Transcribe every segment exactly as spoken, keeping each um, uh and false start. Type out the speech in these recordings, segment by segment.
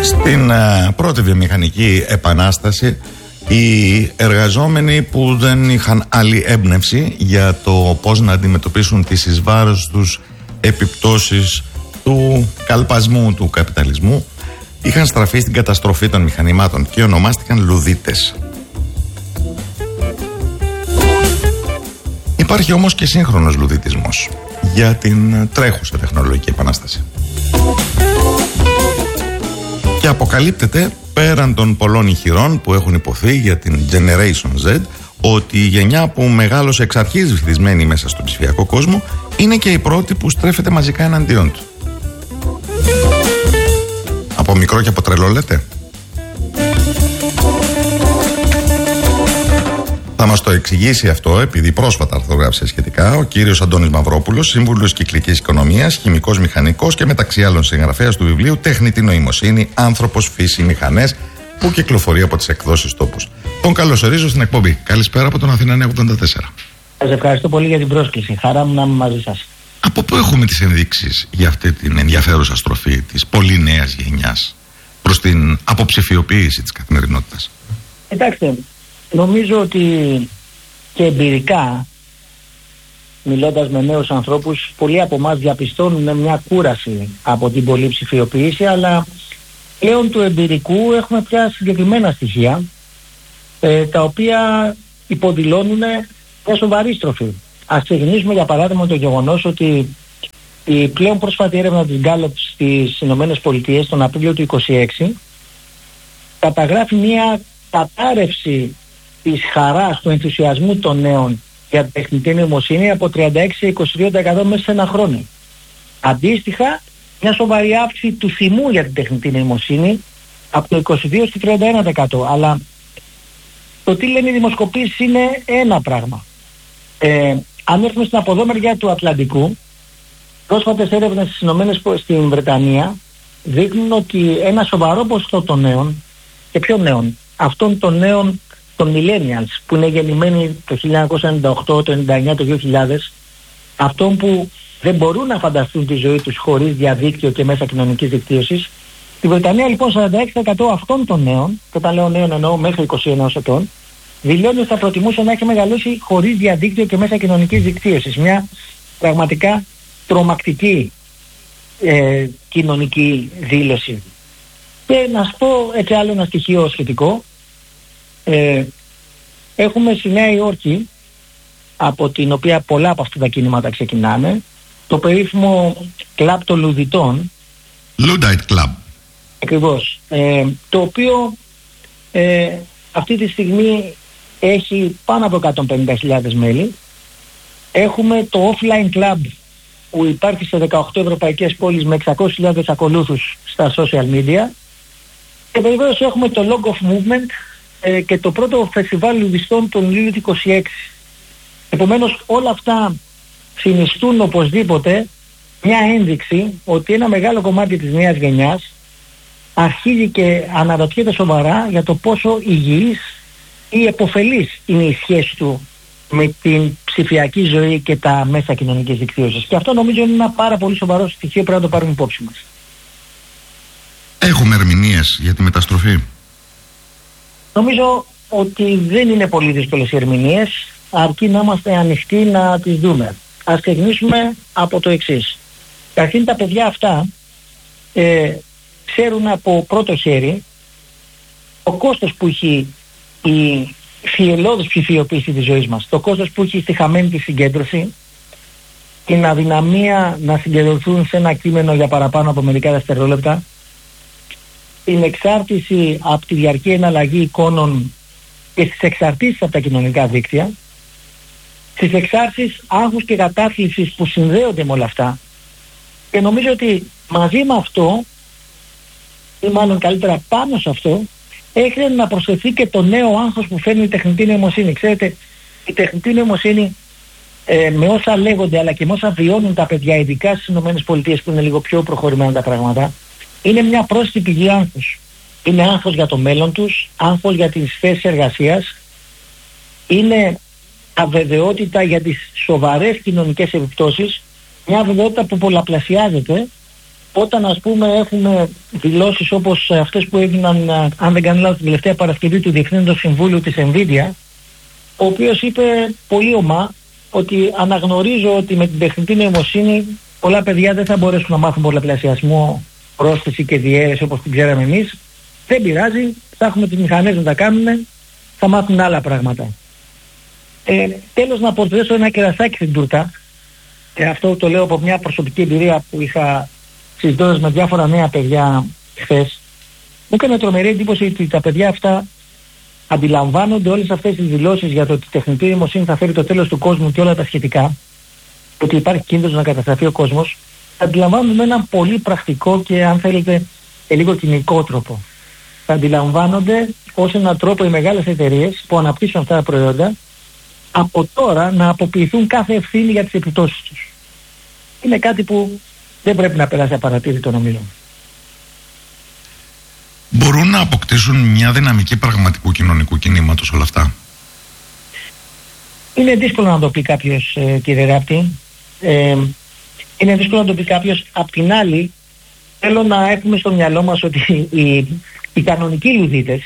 Στην uh, πρώτη βιομηχανική επανάσταση, οι εργαζόμενοι που δεν είχαν άλλη έμπνευση για το πώς να αντιμετωπίσουν τις εις βάρος τους επιπτώσεις του καλπασμού του καπιταλισμού είχαν στραφεί στην καταστροφή των μηχανημάτων και ονομάστηκαν λουδίτες. Υπάρχει όμως και σύγχρονος λουδιτισμός για την τρέχουσα τεχνολογική επανάσταση. Και αποκαλύπτεται, πέραν των πολλών ηχηρών που έχουν υποθεί για την Generation Z, ότι η γενιά που μεγάλωσε εξ αρχής βυθισμένη μέσα στον ψηφιακό κόσμο είναι και η πρώτη που στρέφεται μαζικά εναντίον του. Από μικρό και από τρελό λέτε. Θα μας το εξηγήσει αυτό, επειδή πρόσφατα αρθρογράφησε σχετικά, ο κύριος Αντώνης Μαυρόπουλος, σύμβουλος κυκλικής οικονομίας, χημικός μηχανικός και μεταξύ άλλων συγγραφέας του βιβλίου «Τεχνητή νοημοσύνη, άνθρωπος, φύση, μηχανές», που κυκλοφορεί από τις εκδόσεις Τόπους. Τον καλωσορίζω στην εκπομπή. Καλησπέρα από τον Αθήνα εννιακόσια ογδόντα τέσσερα. Σας ευχαριστώ πολύ για την πρόσκληση. Χαρά μου να είμαι μαζί σας. Από πού έχουμε τις ενδείξεις για αυτή την ενδιαφέρουσα στροφή της πολύ νέας γενιάς προς την αποψηφιοποίηση της καθημερινότητας? Κοιτάξτε, νομίζω ότι και εμπειρικά, μιλώντας με νέους ανθρώπους, πολλοί από εμάς διαπιστώνουν μια κούραση από την πολλή ψηφιοποίηση, αλλά πλέον του εμπειρικού έχουμε πια συγκεκριμένα στοιχεία, ε, τα οποία υποδηλώνουν μια σοβαρή στροφή. Ας ξεκινήσουμε για παράδειγμα το γεγονός ότι η πλέον πρόσφατη έρευνα της Gallup στις Ηνωμένες Πολιτείες τον Απρίλιο του είκοσι έξι καταγράφει μια κατάρρευση της χαράς, του ενθουσιασμού των νέων για την τεχνητή νοημοσύνη από τριάντα έξι με είκοσι δύο τοις εκατό μέσα σε ένα χρόνο. Αντίστοιχα, μια σοβαρή αύξηση του θυμού για την τεχνητή νοημοσύνη από το είκοσι δύο στο τριάντα ένα τοις εκατό. Αλλά το τι λένε οι δημοσκοπήσεις είναι ένα πράγμα. Ε, αν έρθουμε στην αποδόμερια του Ατλαντικού, πρόσφατες έρευνες στις Ηνωμένες, στην Βρετανία δείχνουν ότι ένα σοβαρό ποσοστό των νέων, και ποιων νέων, αυτών των νέων των millennials που είναι γεννημένοι το χίλια εννιακόσια ενενήντα οκτώ, το ενενήντα εννιά, το δύο χιλιάδες, αυτών που δεν μπορούν να φανταστούν τη ζωή τους χωρίς διαδίκτυο και μέσα κοινωνικής δικτύωσης. Στη Βρετανία λοιπόν σαράντα έξι τοις εκατό αυτών των νέων, και όταν λέω νέων εννοώ μέχρι είκοσι ένα ετών, δηλώνει ότι θα προτιμούσε να έχει μεγαλώσει χωρίς διαδίκτυο και μέσα κοινωνικής δικτύωσης. Μια πραγματικά τρομακτική ε, κοινωνική δήλωση. Και να σου πω έτσι άλλο ένα στοιχείο σχετικό. Ε, έχουμε στη Νέα Υόρκη, από την οποία πολλά από αυτά τα κινήματα ξεκινάνε, το περίφημο κλαμπ των λουδιτών. Luddite Club. Ακριβώς. Ε, το οποίο ε, αυτή τη στιγμή έχει πάνω από εκατόν πενήντα χιλιάδες μέλη. Έχουμε το offline club που υπάρχει σε δεκαοκτώ ευρωπαϊκές πόλεις με εξακόσιες χιλιάδες ακολούθους στα social media. Και βεβαίως έχουμε το Log of Movement ε, και το πρώτο φεστιβάλ λουδιστών τον Ιούλιο του είκοσι έξι. Επομένως όλα αυτά συνιστούν οπωσδήποτε μια ένδειξη ότι ένα μεγάλο κομμάτι της νέας γενιάς αρχίζει και αναρωτιέται σοβαρά για το πόσο υγιής ή επωφελής είναι η σχέση του με την ψηφιακή ζωή και τα μέσα κοινωνικής δικτύωσης. Και αυτό νομίζω είναι ένα πάρα πολύ σοβαρό στοιχείο που πρέπει να το πάρουμε υπόψη μας. Έχουμε ερμηνείες για τη μεταστροφή? Νομίζω ότι δεν είναι πολύ δύσκολες οι ερμηνείες, αρκεί να είμαστε ανοιχτοί να τις δούμε. Ας ξεκινήσουμε από το εξής. Καταρχήν τα παιδιά αυτά ε, ξέρουν από πρώτο χέρι το κόστος που έχει η φιελώδης ψηφιοποίηση της ζωής μας, το κόστος που έχει στη χαμένη τη συγκέντρωση, την αδυναμία να συγκεντρωθούν σε ένα κείμενο για παραπάνω από μερικά δευτερόλεπτα, την εξάρτηση από τη διαρκή εναλλαγή εικόνων και στις εξαρτήσεις από τα κοινωνικά δίκτυα, στις εξάρσεις άγχους και κατάθλιψης που συνδέονται με όλα αυτά. Και νομίζω ότι μαζί με αυτό, ή μάλλον καλύτερα πάνω σε αυτό, έχει να προσθεθεί και το νέο άγχος που φέρνει η τεχνητή νοημοσύνη. Ξέρετε, η τεχνητή νοημοσύνη ε, με όσα λέγονται αλλά και με όσα βιώνουν τα παιδιά, ειδικά στις ΗΠΑ που είναι λίγο πιο προχωρημένα τα πράγματα, είναι μια πρόσθετη πηγή άγχους. Είναι άγχος για το μέλλον τους, άγχος για τις θέσεις εργασίας, είναι αβεβαιότητα για τις σοβαρές κοινωνικές επιπτώσεις, μια αβεβαιότητα που πολλαπλασιάζεται όταν ας πούμε έχουμε δηλώσεις όπως αυτές που έγιναν, αν δεν κάνω λάθος, την τελευταία Παρασκευή του Διευθύνοντος Συμβούλου της Nvidia, ο οποίος είπε πολύ ομά ότι αναγνωρίζω ότι με την τεχνητή νοημοσύνη πολλά παιδιά δεν θα μπορέσουν να μάθουν πολλαπλασιασμό, πρόσθεση και διαίρεση όπως την ξέραμε εμείς. Δεν πειράζει, θα έχουμε τις μηχανές να τα κάνουν, θα μάθουν άλλα πράγματα. Ε, τέλος, να προσθέσω ένα κερασάκι στην τούρτα, και αυτό το λέω από μια προσωπική εμπειρία που είχα συζητώντας με διάφορα νέα παιδιά χθες. Μου έκανε τρομερή εντύπωση ότι τα παιδιά αυτά αντιλαμβάνονται όλες αυτές τις δηλώσεις για το ότι η τεχνητή νοημοσύνη θα φέρει το τέλος του κόσμου και όλα τα σχετικά, ότι υπάρχει κίνδυνος να καταστραφεί ο κόσμος, θα αντιλαμβάνονται με έναν πολύ πρακτικό και, αν θέλετε, λίγο κοινικό τρόπο. Θα αντιλαμβάνονται ως έναν τρόπο οι μεγάλες εταιρείες που αναπτύσσουν αυτά τα προϊόντα από τώρα να αποποιηθούν κάθε ευθύνη για τις επιπτώσεις τους. Είναι κάτι που δεν πρέπει να περάσει απαρατήρητο, νομίζω. Μπορούν να αποκτήσουν μια δυναμική πραγματικού κοινωνικού κινήματος όλα αυτά? Είναι δύσκολο να το πει κάποιος, ε, κύριε Ράπτη. Ε, είναι δύσκολο να το πει κάποιος. Απ' την άλλη, θέλω να έχουμε στο μυαλό μας ότι οι, οι κανονικοί λουδίτες,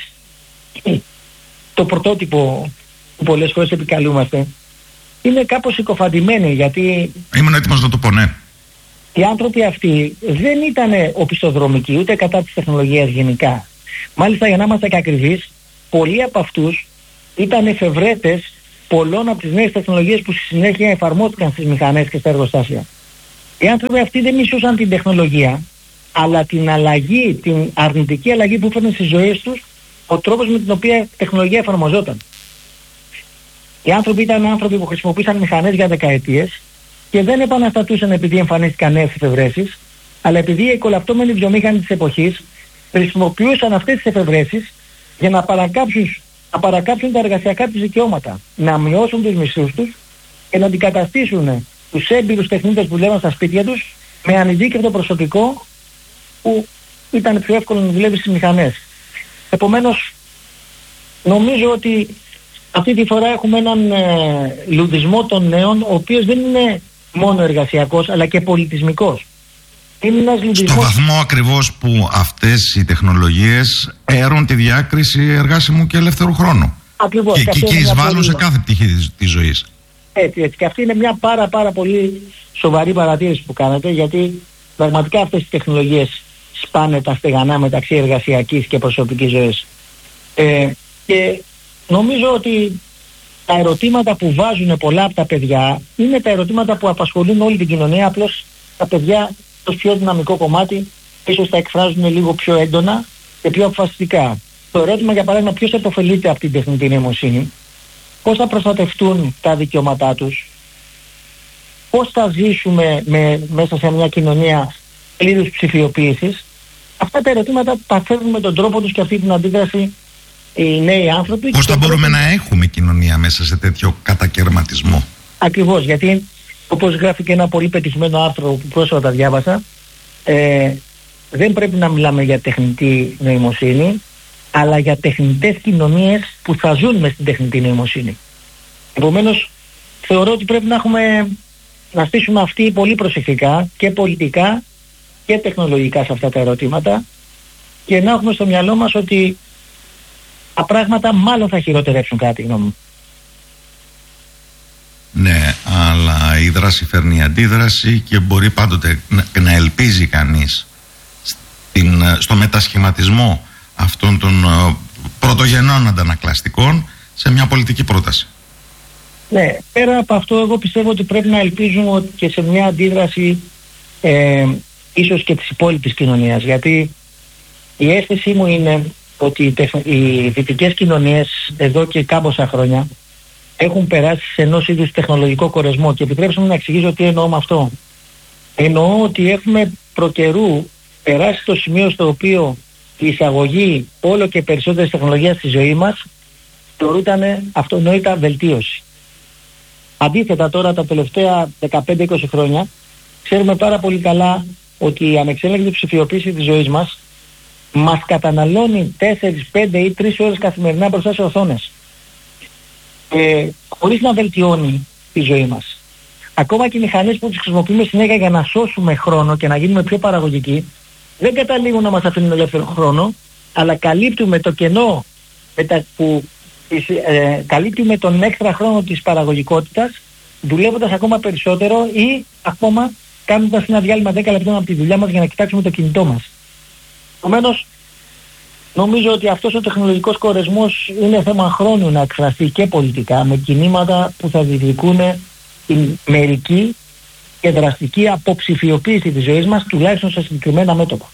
το πρωτότυπο που πολλές φορές επικαλούμαστε, είναι κάπως συκοφαντημένοι, γιατί... Ήμουν έτοιμος να το πω, ναι. Οι άνθρωποι αυτοί δεν ήταν οπισθοδρομικοί ούτε κατά της τεχνολογίας γενικά. Μάλιστα, για να είμαστε και ακριβείς, πολλοί από αυτούς ήταν εφευρέτες πολλών από τις νέες τεχνολογίες που στη συνέχεια εφαρμόστηκαν στις μηχανές και στα εργοστάσια. Οι άνθρωποι αυτοί δεν μισούσαν την τεχνολογία, αλλά την αλλαγή, την αρνητική αλλαγή που έφερνε στις ζωές τους ο τρόπος με την οποία η τεχνολογία εφαρμοζόταν. Οι άνθρωποι ήταν άνθρωποι που χρησιμοποίησαν μηχανές για δεκαετίες και δεν επαναστατούσαν επειδή εμφανίστηκαν νέες εφευρέσεις, αλλά επειδή οι εκολαπτώμενοι βιομήχανοι της εποχής χρησιμοποιούσαν αυτές τις εφευρέσεις για να παρακάψουν, να παρακάψουν τα εργασιακά τους δικαιώματα, να μειώσουν τους μισθούς τους και να αντικαταστήσουν τους έμπειρους τεχνίτες που δουλεύαν στα σπίτια τους με ανειδίκευτο προσωπικό που ήταν πιο εύκολο να δουλεύει στις μηχανές. Επομένως, νομίζω ότι αυτή τη φορά έχουμε έναν ε, λουδισμό των νέων, ο οποίος δεν είναι μόνο εργασιακός, αλλά και πολιτισμικός. Είναι ένας λουδισμός... Στο βαθμό ακριβώς που αυτές οι τεχνολογίες έρουν τη διάκριση εργάσιμου και ελεύθερου χρόνου. Ακριβώς. Και, και, και εισβάλλουν σε κάθε πτυχή της, της ζωής. Έτσι, έτσι. Και αυτή είναι μια πάρα πάρα πολύ σοβαρή παρατήρηση που κάνετε, γιατί πραγματικά αυτές οι τεχνολογίες σπάνε τα στεγανά μεταξύ εργασιακής και προσωπικής ζωής. Ε, και νομίζω ότι τα ερωτήματα που βάζουν πολλά από τα παιδιά είναι τα ερωτήματα που απασχολούν όλη την κοινωνία, απλώς τα παιδιά το πιο δυναμικό κομμάτι ίσως τα εκφράζουν λίγο πιο έντονα και πιο αποφασιστικά. Το ερώτημα, για παράδειγμα, ποιος επωφελείται από την τεχνητή νοημοσύνη, πώς θα προστατευτούν τα δικαιώματά τους, πώς θα ζήσουμε με, μέσα σε μια κοινωνία πλήρους ψηφιοποίησης, αυτά τα ερωτήματα τα φέρνουν με τον τρόπο τους και αυτή την αντίδραση οι νέοι άνθρωποι. Πώς θα μπορούμε να έχουμε κοινωνία μέσα σε τέτοιο κατακαιρματισμό? Ακριβώς, γιατί όπως γράφει και ένα πολύ πετυχημένο άρθρο που πρόσφατα διάβασα, ε, δεν πρέπει να μιλάμε για τεχνητή νοημοσύνη, αλλά για τεχνητές κοινωνίες που θα ζουν με στην τεχνητή νοημοσύνη. Επομένως, θεωρώ ότι πρέπει να έχουμε, να στήσουμε αυτή πολύ προσεκτικά και πολιτικά και τεχνολογικά σε αυτά τα ερωτήματα και να έχουμε στο μυαλό μας ότι τα πράγματα μάλλον θα χειροτερεύσουν, κάτι γνώμη μου. Ναι, αλλά η δράση φέρνει αντίδραση και μπορεί πάντοτε να, να ελπίζει κανείς στην, στο μετασχηματισμό αυτών των uh, πρωτογενών αντανακλαστικών σε μια πολιτική πρόταση. Ναι, πέρα από αυτό εγώ πιστεύω ότι πρέπει να ελπίζουμε και σε μια αντίδραση ε, ίσως και της υπόλοιπης κοινωνίας, γιατί η αίσθησή μου είναι ότι οι, τεχ, οι δυτικές κοινωνίες εδώ και κάμποσα χρόνια έχουν περάσει σε ενός είδους τεχνολογικό κορεσμό, και επιτρέψτε μου να εξηγήσω τι εννοώ με αυτό. Εννοώ ότι έχουμε προκαιρού περάσει στο σημείο στο οποίο η εισαγωγή όλο και περισσότερης τεχνολογίας στη ζωή μας θεωρούταν αυτονόητα βελτίωση. Αντίθετα τώρα τα τελευταία δεκαπέντε είκοσι χρόνια ξέρουμε πάρα πολύ καλά ότι η ανεξέλεγκτη ψηφιοποίηση της ζωής μας μας καταναλώνει τέσσερις, πέντε ή τρεις ώρες καθημερινά μπροστά σε οθόνες. Ε, χωρίς να βελτιώνει τη ζωή μας. ακόμα και οι μηχανές που τις χρησιμοποιούμε συνέχεια για να σώσουμε χρόνο και να γίνουμε πιο παραγωγικοί, δεν καταλήγουν να μας αφήνουν ελεύθερο χρόνο, αλλά καλύπτουμε το κενό μετα, που ε, καλύπτουμε τον έξτρα χρόνο της παραγωγικότητας, δουλεύοντας ακόμα περισσότερο ή ακόμα κάνοντας ένα διάλειμμα δέκα λεπτών από τη δουλειά μας για να κοιτάξουμε το κινητό μας. Επομένως, νομίζω ότι αυτός ο τεχνολογικός κορεσμός είναι θέμα χρόνου να εκφραστεί και πολιτικά, με κινήματα που θα διεκδικούν την μερική και δραστική αποψηφιοποίηση της ζωής μας, τουλάχιστον σε συγκεκριμένα μέτωπα.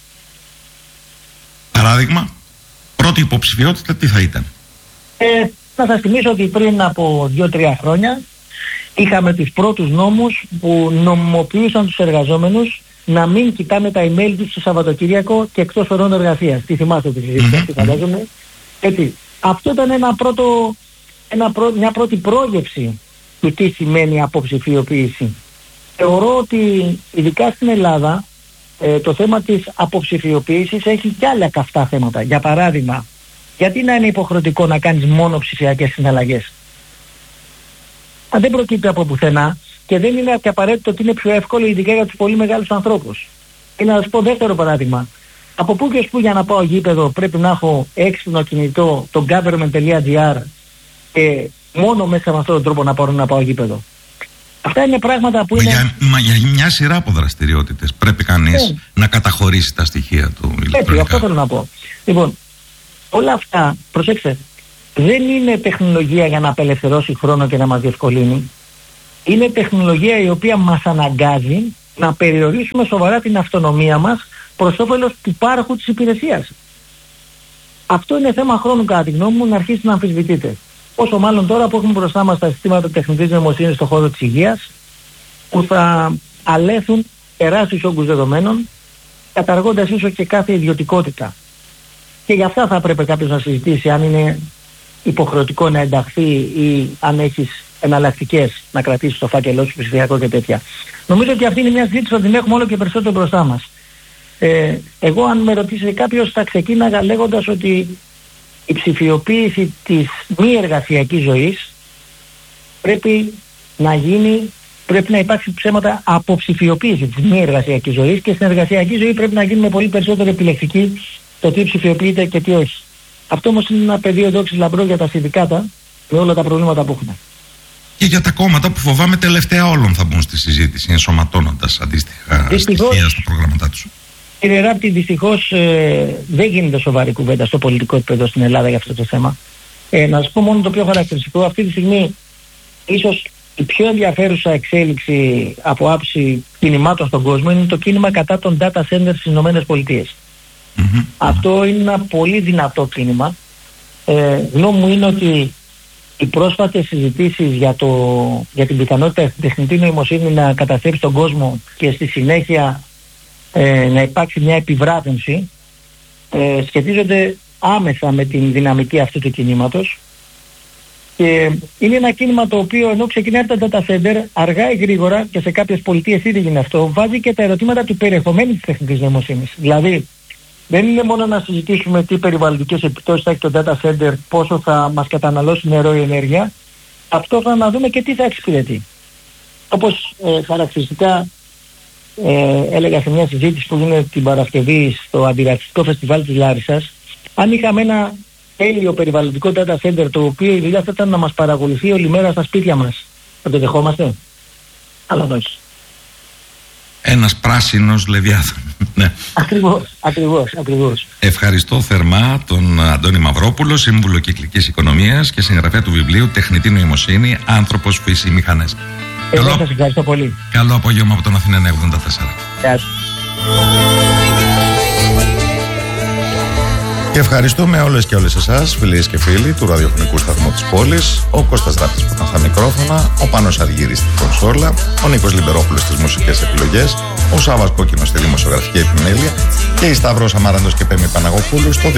Παράδειγμα, πρώτη υποψηφιότητα τι θα ήταν? Ε, να σας θυμίσω ότι πριν από δύο τρία χρόνια είχαμε τους πρώτους νόμους που νομιμοποιούσαν τους εργαζόμενους να μην κοιτάνε τα email τους το Σαββατοκύριακο και εκτός ωρών εργασίας. Τι θυμάστε τη συζήτηση αυτή, φαντάζομαι. Έτσι. Αυτό ήταν ένα πρώτο, ένα πρω, μια πρώτη πρόγευση του τι σημαίνει αποψηφιοποίηση. Θεωρώ ότι ειδικά στην Ελλάδα ε, το θέμα της αποψηφιοποίησης έχει και άλλα καυτά θέματα. Για παράδειγμα, γιατί να είναι υποχρεωτικό να κάνεις μόνο ψηφιακές συναλλαγές? Αν δεν προκύπτει από πουθενά και δεν είναι και απαραίτητο ότι είναι πιο εύκολο, ειδικά για τους πολύ μεγάλους ανθρώπους. Και να σας πω δεύτερο παράδειγμα. Από πού και ως πού για να πάω γήπεδο πρέπει να έχω έξυπνο κινητό, το government.gr, και μόνο μέσα με αυτόν τον τρόπο να πάρω να πάω γήπεδο? Αυτά είναι πράγματα που είναι... Για, μα για μια σειρά από δραστηριότητες πρέπει κανείς yeah. να καταχωρήσει τα στοιχεία του ηλεκτρονικά. Έτσι, αυτό θέλω να πω. Λοιπόν, όλα αυτά, προσέξτε, δεν είναι τεχνολογία για να απελευθερώσει χρόνο και να μας διευκολύνει. Είναι τεχνολογία η οποία μας αναγκάζει να περιορίσουμε σοβαρά την αυτονομία μας προς όφελος του πάροχου της υπηρεσίας. Αυτό είναι θέμα χρόνου, κατά τη γνώμη μου, να αρχίσει να αμφισβητείται. Όσο μάλλον τώρα που έχουμε μπροστά μας τα συστήματα τεχνητής νοημοσύνης στον χώρο της υγείας, που θα αλέθουν τεράστιους όγκους δεδομένων, καταργώντας ίσως και κάθε ιδιωτικότητα. Και γι' αυτά θα έπρεπε κάποιος να συζητήσει αν είναι υποχρεωτικό να ενταχθεί ή αν έχεις εναλλακτικές να κρατήσεις το φάκελό σου ψηφιακό και τέτοια. Νομίζω ότι αυτή είναι μια συζήτηση που την έχουμε όλο και περισσότερο μπροστά μας. Ε, εγώ, αν με ρωτήσει κάποιος, θα ξεκίναγα λέγοντας ότι η ψηφιοποίηση της μη εργασιακής ζωής πρέπει να γίνει, πρέπει να υπάρξει ψέματα αποψηφιοποίηση της μη εργασιακής ζωής, και στην εργασιακή ζωή πρέπει να γίνουμε πολύ περισσότερο επιλεκτικοί το τι ψηφιοποιείται και τι όχι. Αυτό όμως είναι ένα πεδίο δόξης λαμπρό για τα συνδικάτα, με όλα τα προβλήματα που έχουμε. Και για τα κόμματα που φοβάμαι τελευταία όλων θα μπουν στη συζήτηση, ενσωματώνοντας αντίστοιχα στοιχεία στα προγράμματά τους. Κύριε Ράπτη, δυστυχώς ε, δεν γίνεται σοβαρή κουβέντα στο πολιτικό επίπεδο στην Ελλάδα για αυτό το θέμα. Ε, να σας πω μόνο το πιο χαρακτηριστικό. Αυτή τη στιγμή ίσως η πιο ενδιαφέρουσα εξέλιξη από άψη κινημάτων στον κόσμο είναι το κίνημα κατά των data centers στις ΗΠΑ. Mm-hmm. Αυτό είναι ένα πολύ δυνατό κίνημα. Ε, γνώμη μου είναι ότι οι πρόσφατες συζητήσεις για, το, για την πιθανότητα στην τεχνητή νοημοσύνη να καταστρέψει τον κόσμο και στη συνέχεια ε, να υπάρξει μια επιβράδυνση ε, σχετίζονται άμεσα με την δυναμική αυτού του κινήματος, και είναι ένα κίνημα το οποίο, ενώ ξεκινάει από τα data center, αργά ή γρήγορα, και σε κάποιες πολιτείες ήδη γίνει αυτό, βάζει και τα ερωτήματα του περιεχομένου της τεχνητής νοημοσύνης. Δηλαδή, δεν είναι μόνο να συζητήσουμε τι περιβαλλοντικές επιπτώσεις θα έχει το data center, πόσο θα μας καταναλώσει νερό ή ενέργεια, ταυτόχρονα να δούμε και τι θα εξυπηρετεί. Όπως ε, χαρακτηριστικά ε, έλεγα σε μια συζήτηση που γίνεται την Παρασκευή στο αντιρατσιστικό φεστιβάλ της Λάρισσας, αν είχαμε ένα τέλειο περιβαλλοντικό data center, το οποίο η δουλειά θα ήταν να μας παρακολουθεί όλη μέρα στα σπίτια μας, θα το δεχόμαστε? Αλλά όχι. Ένας πράσινος Λεβιάθαν. Ναι. Ακριβώς, ακριβώς, ακριβώς. Ευχαριστώ θερμά τον Αντώνη Μαυρόπουλο, σύμβουλο κυκλικής οικονομίας και συγγραφέα του βιβλίου «Τεχνητή νοημοσύνη, άνθρωπος, φύση, μηχανές». Εγώ καλό... σας ευχαριστώ πολύ. Καλό απόγευμα από τον Αθήνα εβδομήντα τέσσερα. Γεια σας. Και ευχαριστούμε όλες και όλες εσάς, φίλες και φίλοι του ραδιοφωνικού σταθμού της πόλης, ο Κώστας Ράπτης που ήταν στα μικρόφωνα, ο Πάνος Αργύρης στην κονσόλα, ο Νίκος Λιμπερόπουλος στις μουσικές επιλογές, ο Σάββας Κόκκινος στη δημοσιογραφική επιμέλεια και η Σταύρος Αμάραντος και Πέμη Παναγοπούλου στο